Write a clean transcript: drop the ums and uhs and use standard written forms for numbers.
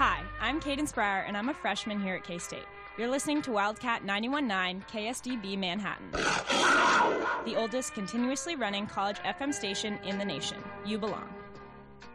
Hi, I'm Cadence Breyer, and I'm a freshman here at K-State. You're listening to Wildcat 91.9 KSDB Manhattan, the oldest continuously running college FM station in the nation. You belong.